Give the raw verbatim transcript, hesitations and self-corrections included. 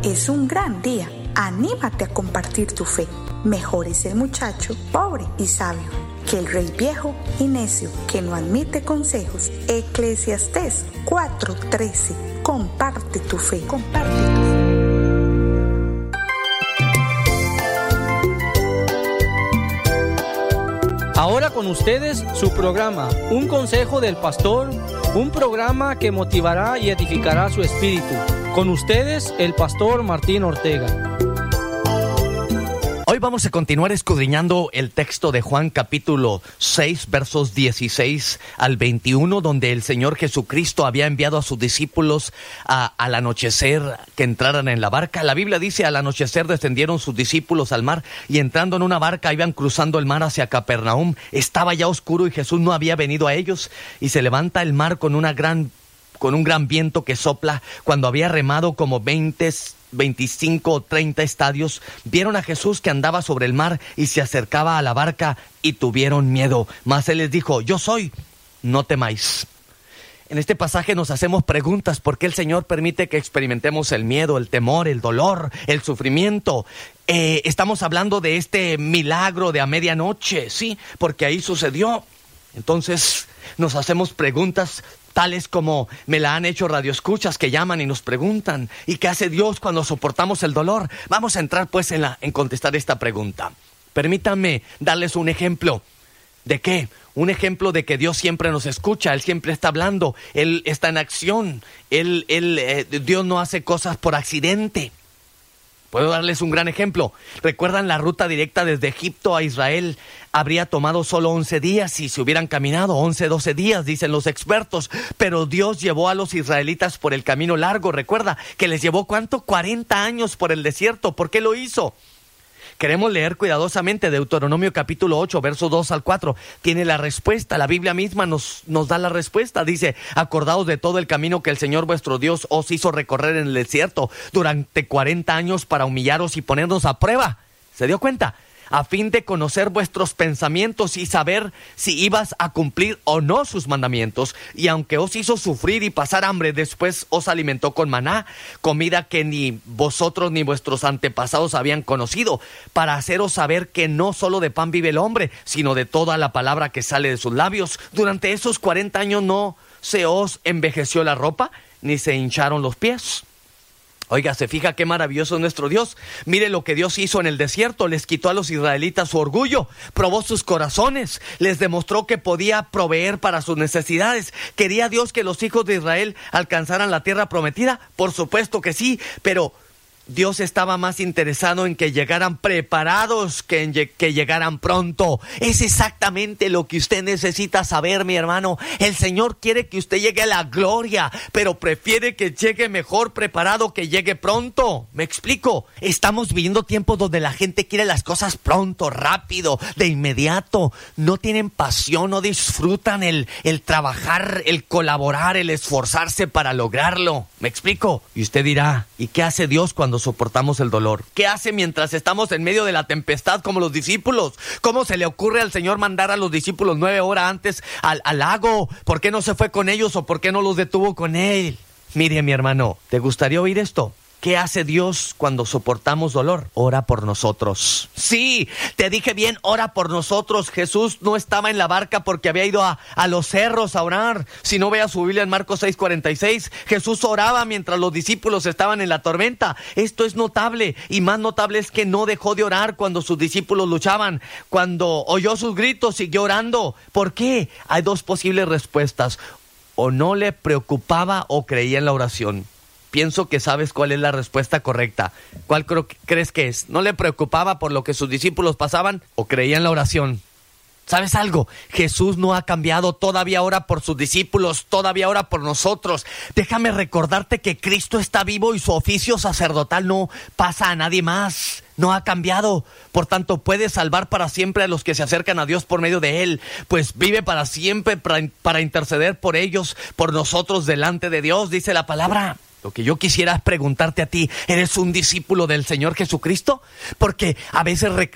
es un gran día. Anímate a compartir tu fe. Mejor es el muchacho pobre y sabio que el rey viejo y necio que no admite consejos. Eclesiastés cuatro trece. Comparte tu fe. Comparte tu fe. Ahora con ustedes su programa, Un Consejo del Pastor, un programa que motivará y edificará su espíritu. Con ustedes, el Pastor Martín Ortega. Hoy vamos a continuar escudriñando el texto de Juan capítulo seis, versos dieciséis al veintiuno, donde el Señor Jesucristo había enviado a sus discípulos a, al anochecer que entraran en la barca. La Biblia dice: al anochecer descendieron sus discípulos al mar y entrando en una barca iban cruzando el mar hacia Capernaum. Estaba ya oscuro y Jesús no había venido a ellos, y se levanta el mar con una gran con un gran viento que sopla. Cuando había remado como veinte, veinticinco o treinta estadios, vieron a Jesús que andaba sobre el mar y se acercaba a la barca y tuvieron miedo. Mas él les dijo: yo soy, no temáis. En este pasaje nos hacemos preguntas: ¿por qué el Señor permite que experimentemos el miedo, el temor, el dolor, el sufrimiento? Eh, estamos hablando de este milagro de a medianoche, sí, porque ahí sucedió. Entonces nos hacemos preguntas tales como me la han hecho radioescuchas que llaman y nos preguntan: ¿y qué hace Dios cuando soportamos el dolor? Vamos a entrar pues en, la, en contestar esta pregunta. Permítanme darles un ejemplo. ¿De qué? Un ejemplo de que Dios siempre nos escucha, Él siempre está hablando, Él está en acción, Él, él, eh, Dios no hace cosas por accidente. Puedo darles un gran ejemplo. ¿Recuerdan la ruta directa desde Egipto a Israel? Habría tomado solo once días si se hubieran caminado, once, doce días, dicen los expertos. Pero Dios llevó a los israelitas por el camino largo. Recuerda que les llevó, ¿cuánto? cuarenta años por el desierto. ¿Por qué lo hizo? Queremos leer cuidadosamente Deuteronomio capítulo ocho, versos dos al cuatro. Tiene la respuesta, la Biblia misma nos, nos da la respuesta. Dice: acordaos de todo el camino que el Señor vuestro Dios os hizo recorrer en el desierto durante cuarenta años para humillaros y ponernos a prueba. ¿Se dio cuenta? A fin de conocer vuestros pensamientos y saber si ibas a cumplir o no sus mandamientos. Y aunque os hizo sufrir y pasar hambre, después os alimentó con maná, comida que ni vosotros ni vuestros antepasados habían conocido, para haceros saber que no solo de pan vive el hombre, sino de toda la palabra que sale de sus labios. Durante esos cuarenta años no se os envejeció la ropa, ni se hincharon los pies. Oiga, ¿se fija qué maravilloso es nuestro Dios? Mire lo que Dios hizo en el desierto. Les quitó a los israelitas su orgullo, probó sus corazones, les demostró que podía proveer para sus necesidades. ¿Quería Dios que los hijos de Israel alcanzaran la tierra prometida? Por supuesto que sí, pero Dios estaba más interesado en que llegaran preparados que en que llegaran pronto. Es exactamente lo que usted necesita saber, mi hermano. El Señor quiere que usted llegue a la gloria, pero prefiere que llegue mejor preparado que llegue pronto. ¿Me explico? Estamos viviendo tiempos donde la gente quiere las cosas pronto, rápido, de inmediato. No tienen pasión, no disfrutan el, el trabajar, el colaborar, el esforzarse para lograrlo. ¿Me explico? Y usted dirá: ¿y qué hace Dios cuando soportamos el dolor? ¿Qué hace mientras estamos en medio de la tempestad como los discípulos? ¿Cómo se le ocurre al Señor mandar a los discípulos nueve horas antes al, al lago? ¿Por qué no se fue con ellos o por qué no los detuvo con Él? Mire, mi hermano, ¿te gustaría oír esto? ¿Qué hace Dios cuando soportamos dolor? Ora por nosotros. Sí, te dije bien, ora por nosotros. Jesús no estaba en la barca porque había ido a, a los cerros a orar. Si no, vea su Biblia en Marcos seis cuarenta y seis. Jesús oraba mientras los discípulos estaban en la tormenta. Esto es notable, y más notable es que no dejó de orar cuando sus discípulos luchaban. Cuando oyó sus gritos, siguió orando. ¿Por qué? Hay dos posibles respuestas: o no le preocupaba o creía en la oración. Pienso que sabes cuál es la respuesta correcta. ¿Cuál creo, crees que es? ¿No le preocupaba por lo que sus discípulos pasaban o creía en la oración? ¿Sabes algo? Jesús no ha cambiado, todavía ora por sus discípulos, todavía ora por nosotros. Déjame recordarte que Cristo está vivo y su oficio sacerdotal no pasa a nadie más. No ha cambiado. Por tanto, puede salvar para siempre a los que se acercan a Dios por medio de Él, pues vive para siempre para, para interceder por ellos, por nosotros delante de Dios, dice la palabra. Lo que yo quisiera es preguntarte a ti: ¿eres un discípulo del Señor Jesucristo? Porque a veces reclamamos